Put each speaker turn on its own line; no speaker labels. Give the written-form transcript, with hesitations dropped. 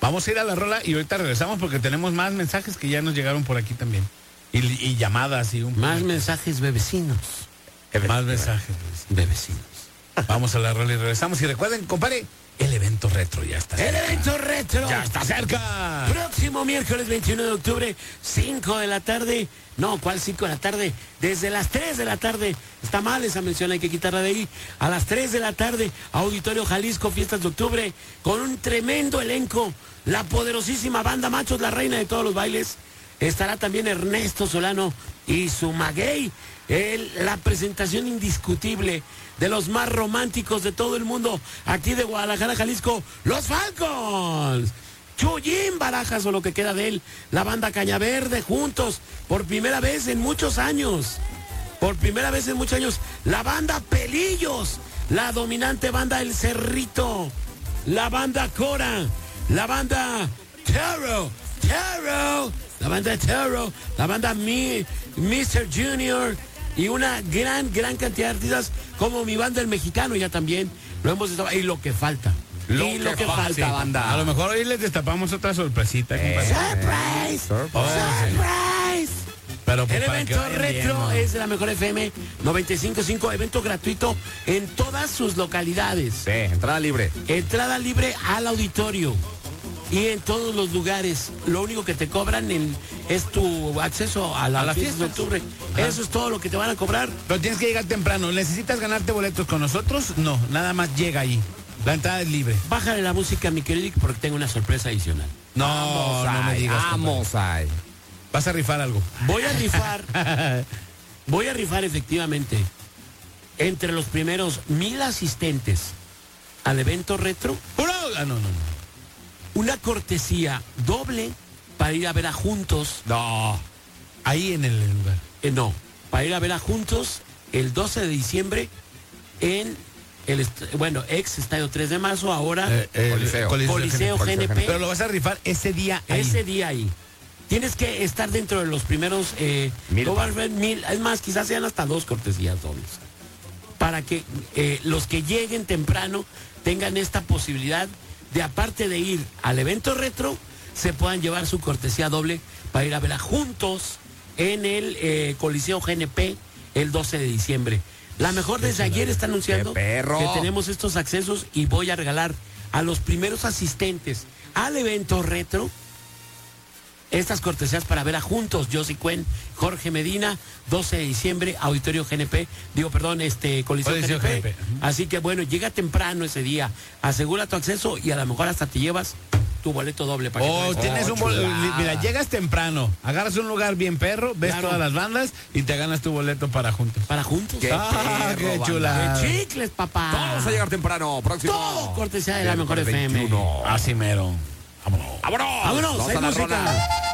Vamos a ir a la rola y ahorita regresamos porque tenemos más mensajes que ya nos llegaron por aquí también. Y llamadas y un...
Más mensajes bebecinos.
Más mensajes
Bebecinos.
Vamos a la rola y regresamos. Y recuerden, compadre, el evento retro ya está cerca.
El evento retro.
Ya está cerca.
Próximo miércoles 21 de octubre, 5 de la tarde. No, ¿cuál 5 de la tarde? Desde las 3 de la tarde. Está mal esa mención, hay que quitarla de ahí. A las 3 de la tarde, Auditorio Jalisco, Fiestas de Octubre, con un tremendo elenco. La poderosísima banda Machos, la reina de todos los bailes. Estará también Ernesto Solano y su maguey. La presentación indiscutible de los más románticos de todo el mundo, aquí de Guadalajara, Jalisco, los Falcons. Chuyín Barajas o lo que queda de él, la banda Cañaverde juntos, por primera vez en muchos años. Por primera vez en muchos años, la banda Pelillos, la dominante banda El Cerrito, la banda Cora, la banda Terror, la banda Terror, la banda Mr. Junior y una gran cantidad de artistas como mi banda El Mexicano ya también lo hemos estado, y lo que falta. Lo que falta,
sí,
banda.
A lo mejor hoy les destapamos otra sorpresita.
¡Surprise! ¡Surprise!
Pero pues,
el
para que
evento
vayan
retro
viendo.
es de la Mejor FM 95.5, evento gratuito en todas sus localidades.
Sí, entrada libre.
Entrada libre al auditorio y en todos los lugares. Lo único que te cobran es tu acceso a la fiesta de octubre.
Ajá.
Eso es todo lo que te van a cobrar.
Pero tienes que llegar temprano. ¿Necesitas ganarte boletos con nosotros? No, nada más llega ahí. La entrada es libre.
Bájale la música, mi querido, porque tengo una sorpresa adicional.
No, no me digas.
Vamos ahí.
Vas a rifar algo.
Voy a rifar efectivamente entre los primeros 1,000 asistentes al evento retro,
¡Juro! Ah, no.
una cortesía doble para ir a ver a Juntos.
No. Ahí en el lugar.
No, para ir a ver a Juntos el 12 de diciembre en el ex Estadio 3 de Marzo, ahora Coliseo GNP.
Pero lo vas a rifar ese día ahí.
Ese día ahí. Tienes que estar dentro de los primeros
1,000.
no vas a ver 1,000, es más, quizás sean hasta 2 cortesías dobles. Para que los que lleguen temprano tengan esta posibilidad de, aparte de ir al evento retro, se puedan llevar su cortesía doble para ir a verla juntos en el Coliseo GNP el 12 de diciembre. La Mejor desde ayer está anunciando
¡Qué perro!
que tenemos estos accesos y voy a regalar a los primeros asistentes al evento retro estas cortesías para ver a Juntos, Josie Cuen, Jorge Medina, 12 de diciembre, Auditorio GNP, Coliseo GNP. Así que bueno, llega temprano ese día, asegura tu acceso y a lo mejor hasta te llevas tu boleto doble para que
tienes un boleto. Mira, llegas temprano, agarras un lugar bien perro, ves
Claro.
todas las bandas y te ganas tu boleto para Juntos.
para Juntos.
¿Qué?
Qué
perro,
chula.
¡Qué chicles, papá!
Vamos a llegar temprano. Próximo.
Todo cortesía de la Mejor FM.
21.
Así mero. Vámonos.
¡Vámonos!
¡Vámonos!
Vamos
¡Hay
a la
música!
rola.